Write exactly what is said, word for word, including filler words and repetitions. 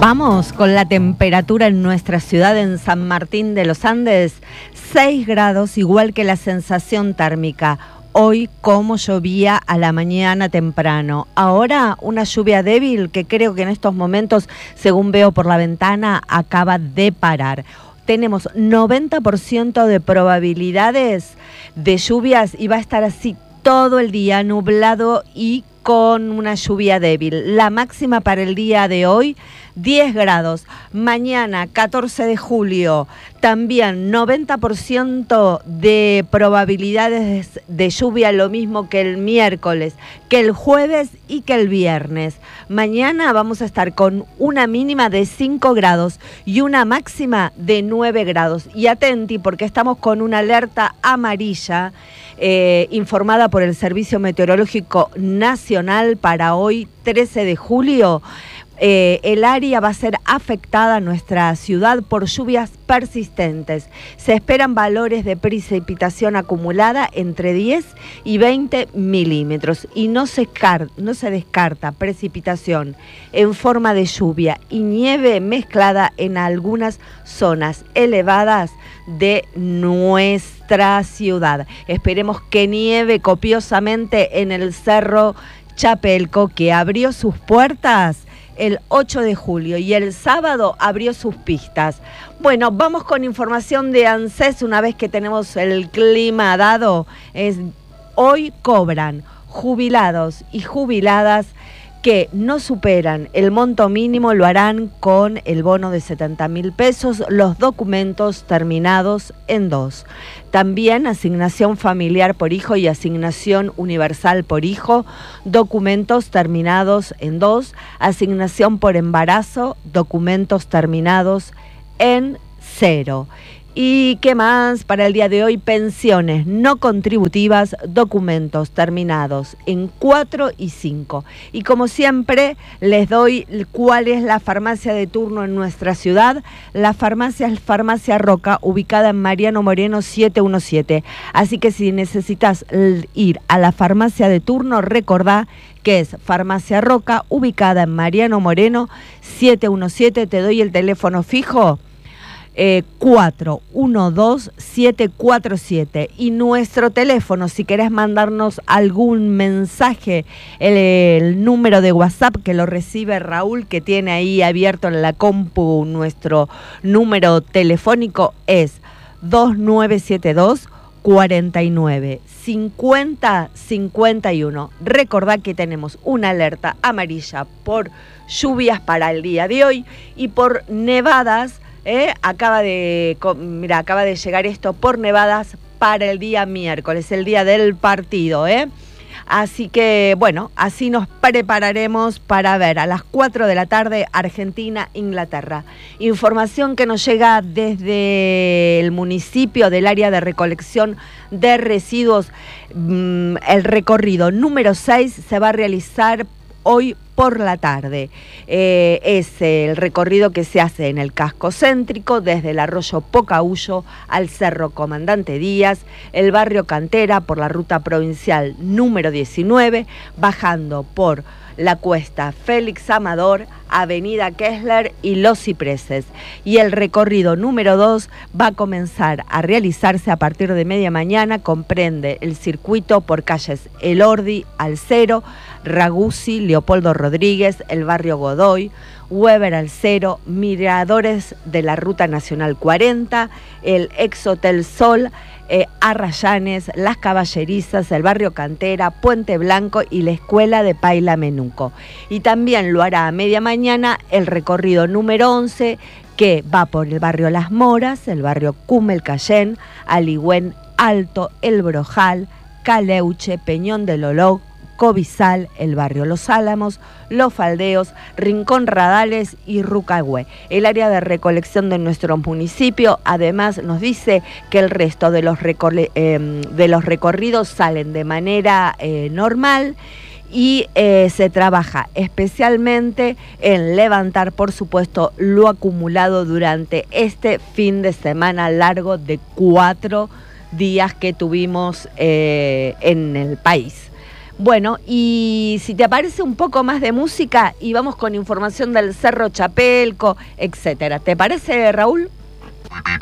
Vamos con la temperatura en nuestra ciudad, en San Martín de los Andes, seis grados, igual que la sensación térmica. Hoy como llovía a la mañana temprano. Ahora una lluvia débil que creo que en estos momentos, según veo por la ventana, acaba de parar. Tenemos noventa por ciento de probabilidades de lluvias y va a estar así todo el día, nublado y con una lluvia débil. La máxima para el día de hoy, diez grados. Mañana, catorce de julio, también noventa por ciento de probabilidades de lluvia, lo mismo que el miércoles, que el jueves y que el viernes. Mañana vamos a estar con una mínima de cinco grados y una máxima de nueve grados. Y atenti, porque estamos con una alerta amarilla eh, informada por el Servicio Meteorológico Nacional para hoy, trece de julio. Eh, el área va a ser afectada, nuestra ciudad, por lluvias persistentes. Se esperan valores de precipitación acumulada entre diez y veinte milímetros y no se, car- no se descarta precipitación en forma de lluvia y nieve mezclada en algunas zonas elevadas de nuestra ciudad. Esperemos que nieve copiosamente en el Cerro Chapelco, que abrió sus puertas el ocho de julio y el sábado abrió sus pistas. Bueno, vamos con información de ANSES una vez que tenemos el clima dado. Es, hoy cobran jubilados y jubiladas que no superan el monto mínimo, lo harán con el bono de setenta mil pesos, los documentos terminados en dos. También asignación familiar por hijo y asignación universal por hijo, documentos terminados en dos, asignación por embarazo, documentos terminados en cero. ¿Y qué más para el día de hoy? Pensiones no contributivas, documentos terminados en cuatro y cinco. Y como siempre, les doy cuál es la farmacia de turno en nuestra ciudad. La farmacia es Farmacia Roca, ubicada en Mariano Moreno setecientos diecisiete. Así que si necesitas ir a la farmacia de turno, recordá que es Farmacia Roca, ubicada en Mariano Moreno setecientos diecisiete. Te doy el teléfono fijo. Eh, cuatro uno dos siete cuatro siete y nuestro teléfono, si querés mandarnos algún mensaje, el, el número de WhatsApp que lo recibe Raúl, que tiene ahí abierto en la compu nuestro número telefónico, es dos nueve siete dos cuarenta y nueve cincuenta cincuenta y uno. Recordá que tenemos una alerta amarilla por lluvias para el día de hoy y por nevadas. Eh, acaba de, mira, acaba de llegar esto por nevadas para el día miércoles, el día del partido, ¿eh? Así que, bueno, así nos prepararemos para ver a las cuatro de la tarde Argentina-Inglaterra. Información que nos llega desde el municipio del área de recolección de residuos. Mm, el recorrido número seis se va a realizar hoy por la tarde. Eh, es el recorrido que se hace en el casco céntrico, desde el arroyo Pocahuyo al Cerro Comandante Díaz, el barrio Cantera por la ruta provincial número diecinueve, bajando por la cuesta Félix Amador, Avenida Kessler y Los Cipreses. Y el recorrido número dos va a comenzar a realizarse a partir de media mañana. Comprende el circuito por calles Elordi, Alcero, Raguzzi, Leopoldo Rodríguez, el barrio Godoy, Weber Alcero, Miradores de la Ruta Nacional cuarenta, el Ex Hotel Sol, eh, Arrayanes, Las Caballerizas, el barrio Cantera, Puente Blanco y la Escuela de Paila Menuco. Y también lo hará a media mañana el recorrido número once, que va por el barrio Las Moras, el barrio Cumelcayén, Aligüén Alto, El Brojal, Caleuche, Peñón del Oló, Cobizal, el barrio Los Álamos, Los Faldeos, Rincón Radales y Rucahue. El área de recolección de nuestro municipio además nos dice que el resto de los, recole- eh, de los recorridos salen de manera eh, normal y eh, se trabaja especialmente en levantar, por supuesto, lo acumulado durante este fin de semana largo de cuatro días que tuvimos eh, en el país. Bueno, y si te aparece un poco más de música y vamos con información del Cerro Chapelco, etcétera. ¿Te parece, Raúl?